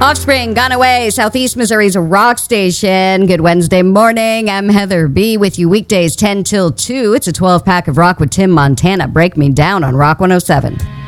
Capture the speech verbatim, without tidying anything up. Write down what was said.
Offspring, Gone Away, Southeast Missouri's rock station. Good Wednesday morning. I'm Heather B. with you weekdays ten till two. It's a twelve-pack of rock with Tim Montana. Break me down on Rock one oh seven.